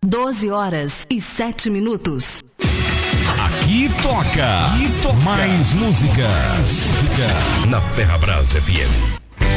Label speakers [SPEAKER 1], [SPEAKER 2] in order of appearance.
[SPEAKER 1] 12h07.
[SPEAKER 2] Aqui toca. Mais música. Na Ferrabras FM.